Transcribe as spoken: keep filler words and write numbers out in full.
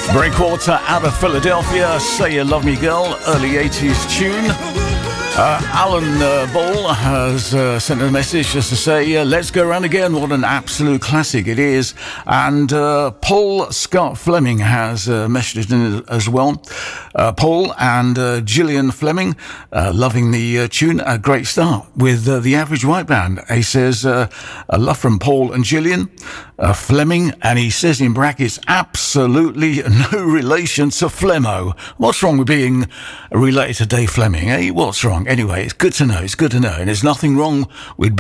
Breakwater out of Philadelphia, Say You Love Me Girl, early eighties tune. Uh, Alan uh, Ball has uh, sent a message just to say, uh, let's go around again. What an absolute classic it is. And uh, Paul Scott Fleming has uh, messaged in as well. Uh, Paul and uh, Gillian Fleming, uh, loving the uh, tune. A great start with uh, the Average White Band. He says, uh, a love from Paul and Gillian uh, Fleming. And he says in brackets, absolutely no relation to Flemmo. What's wrong with being related to Dave Fleming, eh? What's wrong? Anyway, it's good to know. It's good to know. And there's nothing wrong with